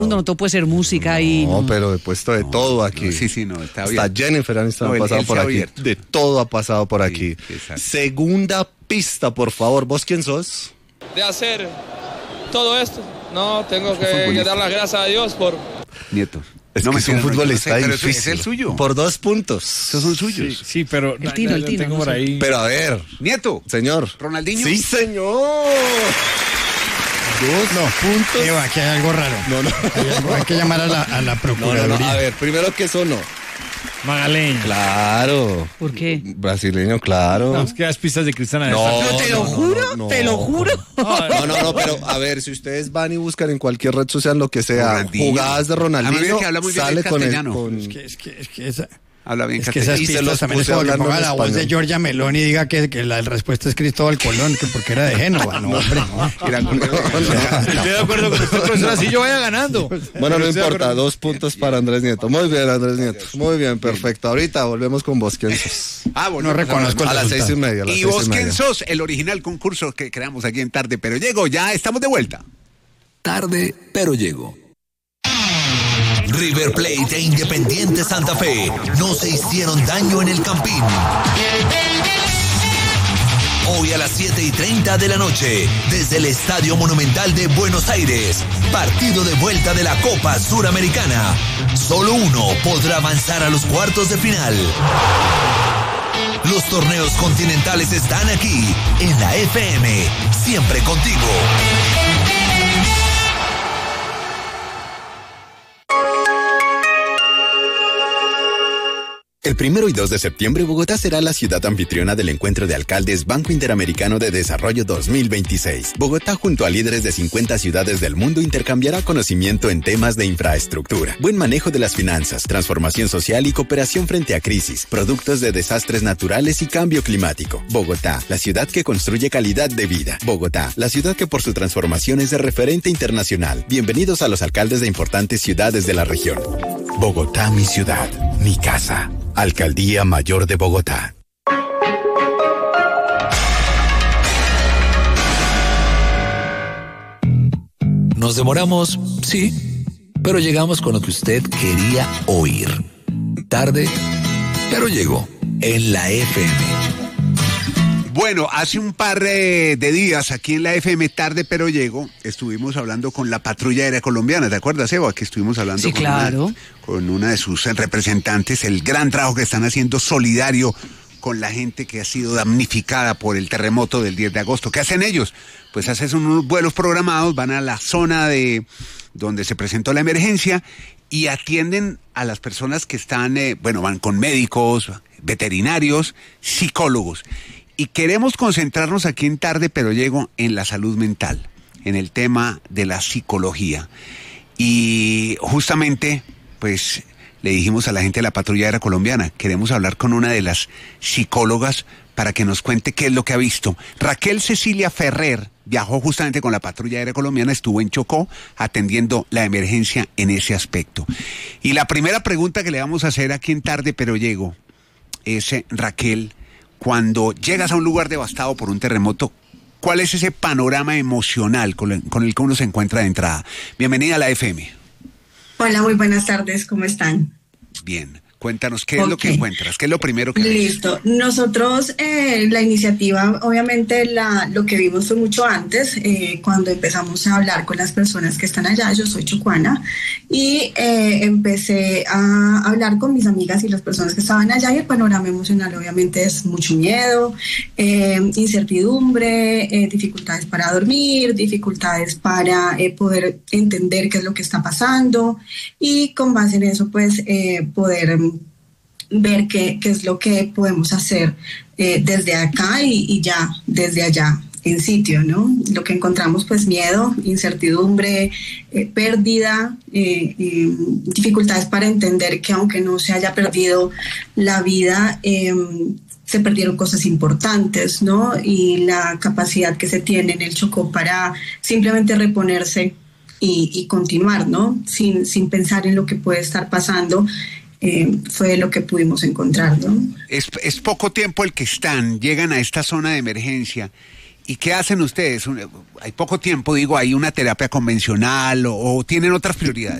No todo puede ser música y... No, pero he puesto de todo aquí. No, sí, no, está bien. Hasta Jennifer Aniston ha pasado por aquí. Abierto. De todo ha pasado por aquí. Sí, segunda pista, por favor. ¿Vos quién sos? De hacer todo esto, no, tengo que dar las gracias a Dios por... Nieto. Es que es un futbolista difícil. Es el suyo. Por 2 puntos. Esos son suyos. Sí, pero... El Tino, tengo por ahí. Pero a ver. Nieto. Señor. Ronaldinho. Sí, señor. 2 puntos. Eva, aquí hay algo raro. No. Hay que llamar a la procuraduría. No. A ver, primero, ¿qué sonó? Magaleño. Claro. ¿Por qué? Brasileño, claro. No, es que las pistas de Cristiana. Pero te lo juro. No, pero a ver, si ustedes van y buscan en cualquier red social lo que sea, Ronaldinho. jugadas de Ronaldinho, que habla muy bien sale el con castellano. Es que esa... Habla bien Es que castellano. esas Y se pistas los también es puse como que hablando ponga en la voz de español. Giorgia Meloni y diga que la respuesta es Cristóbal Colón, que porque era de Génova. No, hombre, no. Estoy de acuerdo con usted, profesor, así yo vaya ganando. Bueno, no importa, 2 puntos para Andrés Nieto. Muy bien, Andrés Nieto. Muy bien, perfecto. Ahorita volvemos con vos, ¿quién sos? Bueno, No reconozco el A las resultado. 6:30. ¿Y vos quién sos? El original concurso que creamos aquí en Tarde Pero Llego. Ya estamos de vuelta. Tarde, pero llego. River Plate e Independiente Santa Fe no se hicieron daño en el Campín. Hoy a las 7:30 de la noche, desde el Estadio Monumental de Buenos Aires, partido de vuelta de la Copa Suramericana. Solo uno podrá avanzar a los cuartos de final. Los torneos continentales están aquí, en la FM, siempre contigo. El 1 y 2 de septiembre, Bogotá será la ciudad anfitriona del Encuentro de Alcaldes Banco Interamericano de Desarrollo 2026. Bogotá, junto a líderes de 50 ciudades del mundo, intercambiará conocimiento en temas de infraestructura, buen manejo de las finanzas, transformación social y cooperación frente a crisis, productos de desastres naturales y cambio climático. Bogotá, la ciudad que construye calidad de vida. Bogotá, la ciudad que por su transformación es de referente internacional. Bienvenidos a los alcaldes de importantes ciudades de la región. Bogotá, mi ciudad, mi casa. Alcaldía Mayor de Bogotá. Nos demoramos, sí, pero llegamos con lo que usted quería oír. Tarde, pero llegó en la FM. Bueno, hace un par de días aquí en la FM Tarde Pero Llego, estuvimos hablando con la Patrulla Aérea Colombiana. ¿Te acuerdas, Eva? Que estuvimos hablando Sí, claro. con una de sus representantes, el gran trabajo que están haciendo solidario con la gente que ha sido damnificada por el terremoto del 10 de agosto. ¿Qué hacen ellos? Pues hacen unos vuelos programados, van a la zona de donde se presentó la emergencia y atienden a las personas que están, van con médicos, veterinarios, psicólogos. Y queremos concentrarnos aquí en Tarde Pero Llego en la salud mental, en el tema de la psicología. Y justamente, pues, le dijimos a la gente de la Patrulla Aérea Colombiana, queremos hablar con una de las psicólogas para que nos cuente qué es lo que ha visto. Raquel Cecilia Ferrer viajó justamente con la Patrulla Aérea Colombiana, estuvo en Chocó atendiendo la emergencia en ese aspecto. Y la primera pregunta que le vamos a hacer aquí en Tarde Pero Llego es, Raquel, cuando llegas a un lugar devastado por un terremoto, ¿cuál es ese panorama emocional con el que uno se encuentra de entrada? Bienvenida a la FM. Hola, muy buenas tardes, ¿cómo están? Bien, cuéntanos, ¿qué es lo que encuentras? ¿Qué es lo primero que ves? Listo. Nosotros, la iniciativa, obviamente, lo que vimos fue mucho antes, cuando empezamos a hablar con las personas que están allá. Yo soy chocuana y empecé a hablar con mis amigas y las personas que estaban allá, y el panorama emocional obviamente es mucho miedo, incertidumbre, dificultades para dormir, dificultades para poder entender qué es lo que está pasando, y con base en eso pues poder ver qué es lo que podemos hacer desde acá y ya desde allá en sitio, ¿no? Lo que encontramos, pues, miedo, incertidumbre, pérdida, dificultades para entender que aunque no se haya perdido la vida, se perdieron cosas importantes, ¿no? Y la capacidad que se tiene en el Chocó para simplemente reponerse y continuar, ¿no? Sin pensar en lo que puede estar pasando. Fue lo que pudimos encontrar, ¿no? Es poco tiempo el que llegan a esta zona de emergencia ¿Y qué hacen ustedes? Hay poco tiempo, digo, ¿hay una terapia convencional o tienen otras prioridades?